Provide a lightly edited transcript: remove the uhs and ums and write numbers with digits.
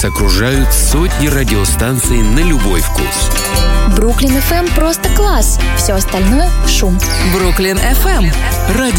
Вас окружают сотни радиостанций на любой вкус. Бруклин FM просто класс. Все остальное — шум. Бруклин FM. Радио